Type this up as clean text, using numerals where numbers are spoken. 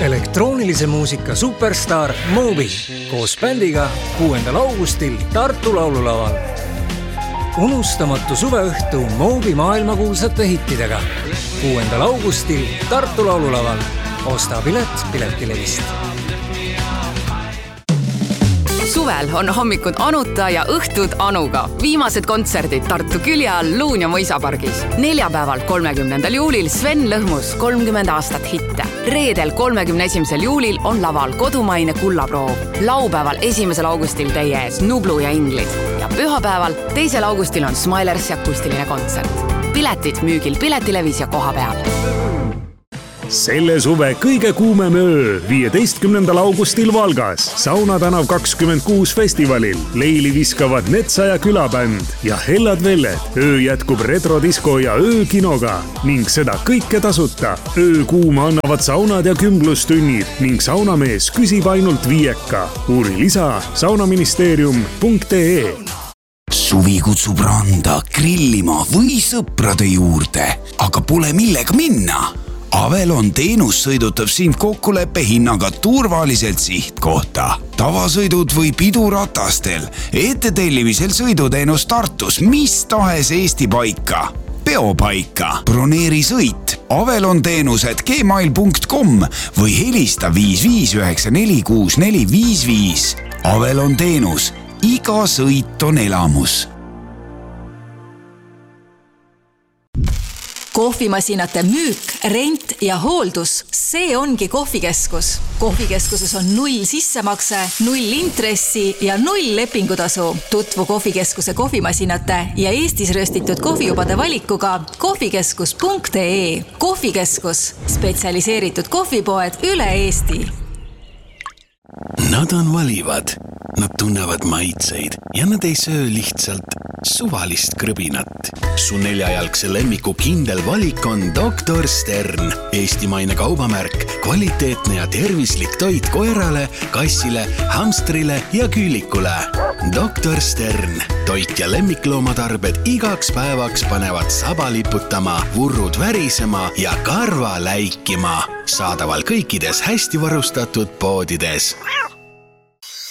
Elektroonilise muusika superstar Moby koos bändiga 6. augustil Tartu laululaval. Unustamatu suveõhtu Moby maailmakuulsate hittidega 6. augustil Tartu laululaval. Osta pilet Piletilevist. Suvel on hommikud Anuta ja õhtud Anuga. Viimased kontserdid Tartu külje all Luun ja Mõisapargis. Neljapäeval 30. juulil Sven Lõhmus 30 aastat hitte. Reedel 31. juulil on laval kodumaine Kullaproov. Laupäeval 1. augustil teie ees Nublu ja Inglid. Ja pühapäeval 2. augustil on Smilersi akustiline kontsert. Piletid müügil Piletilevis ja koha peal. Selle suve kõige kuumem öö 15. augustil Valgas Sauna tänav 26 festivalil. Leili viskavad Netsa ja külabänd ja Hellad Velled. Öö jätkub retrodisko ja öökinoga ning seda kõike tasuta. Öökuuma annavad saunad ja kümblustunnid ning saunamees küsib ainult 5. Uuri lisa saunaministeerium.ee. Suvi kutsub randa, grillima või sõprade juurde, aga pole millega minna. Avelon teenus sõidutab sind kokkuleppe hinnaga turvaliselt sihtkohta. Tavasõidud või piduratastel, ettetellimisel sõiduteenus Tartus, mis tahes Eesti paika. Peopaika, broneeri sõit, Avelon teenused gmail.com või helista 55946455. Avelon teenus, iga sõit on elamus. Kohvimasinate müük, rent ja hooldus, see ongi kohvikeskus. Kohvikeskuses on 0 sissemakse, 0 intressi ja 0 lepingutasu. Tutvu kohvikeskuse kohvimasinate ja Eestis röstitud kohvijubade valikuga kohvikeskus.ee. Kohvikeskus, spetsialiseeritud kohvipoed üle Eesti. Nad on valivad, nad tunnevad maitseid ja nad ei söö lihtsalt suvalist krõbinat. Su 4-jalgse lemmiku kindel valik on Dr. Stern. Eestimaine kaubamärk, kvaliteetne ja tervislik toit koerale, kassile, hamstrile ja küülikule. Dr. Stern. Toit ja lemmikloomatarbed igaks päevaks panevad saba liputama, vurrud värisema ja karva läikima. Saadaval kõikides hästi varustatud poodides.